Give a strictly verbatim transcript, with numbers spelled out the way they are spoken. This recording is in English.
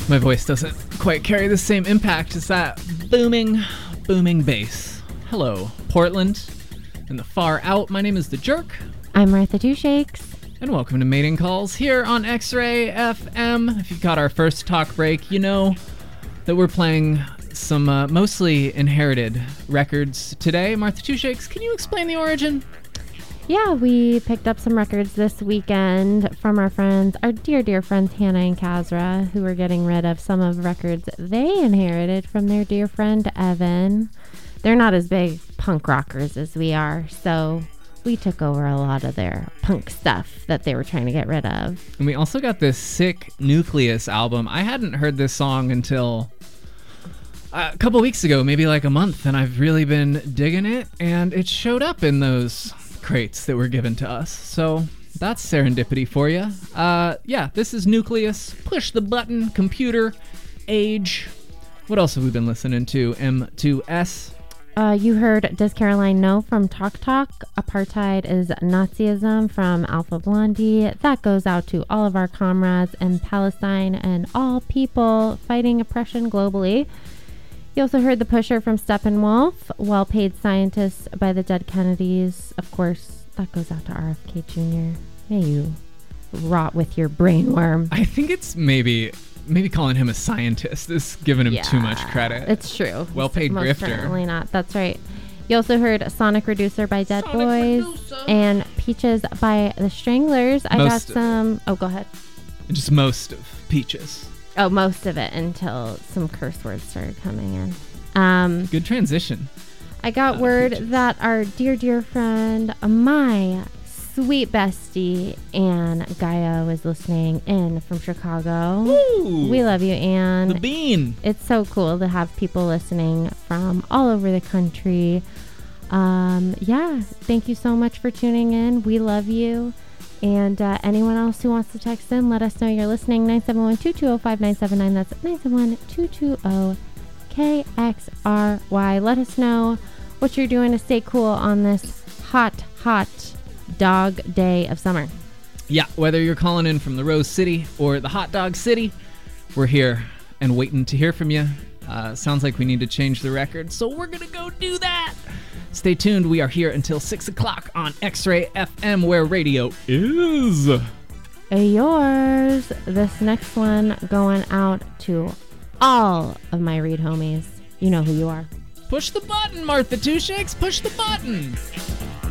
My voice doesn't quite carry the same impact as that booming, booming bass. Hello, Portland. In the far out, my name is The Jerk. I'm Martha Two Shakes. And welcome to Mating Calls here on X-Ray F M. If you got our first talk break, you know that we're playing some uh, mostly inherited records today. Martha Two Shakes, can you explain the origin? Yeah, we picked up some records this weekend from our friends, our dear, dear friends Hannah and Kazra, who were getting rid of some of the records they inherited from their dear friend Evan. They're not as big punk rockers as we are, so we took over a lot of their punk stuff that they were trying to get rid of. And we also got this sick Nucleus album. I hadn't heard this song until a couple weeks ago, maybe like a month, and I've really been digging it, and it showed up in those crates that were given to us. So that's serendipity for you. Uh, yeah, this is Nucleus. Push the button, computer, age. What else have we been listening to? M two S. Uh, you heard Does Caroline Know from Talk Talk. Apartheid is Nazism from Alpha Blondie. That goes out to all of our comrades in Palestine and all people fighting oppression globally. You also heard The Pusher from Steppenwolf, Well-Paid Scientists by the Dead Kennedys. Of course, that goes out to R F K Junior May you rot with your brainworm. I think it's maybe maybe calling him a scientist is giving him yeah, too much credit. It's true. Well-paid Most grifter. Certainly not. That's right. You also heard Sonic Reducer by Dead Sonic Boys Reducer. And Peaches by The Stranglers. I Most got of some... Oh, go ahead. Just most of Peaches. Oh, most of it until some curse words started coming in. Um, Good transition. I got Uh, word Peaches. that our dear, dear friend, my sweet bestie, Ann Gaia, was listening in from Chicago. Woo! We love you, Ann. The bean. It's so cool to have people listening from all over the country. Um, yeah, thank you so much for tuning in. We love you. And uh, anyone else who wants to text in, let us know you're listening. nine seven one, two two zero, five nine seven nine. That's nine seven one, two two zero, K X R Y. Let us know what you're doing to stay cool on this hot, hot dog day of summer. Yeah, whether you're calling in from the Rose City or the Hot Dog City, we're here and waiting to hear from you. Uh, sounds like we need to change the record, so we're going to go do that. Stay tuned. We are here until six o'clock on X-Ray F M, where radio is Yours. This next one going out to all of my Reed homies. You know who you are. Push the button, Martha Two Shakes. Push the button.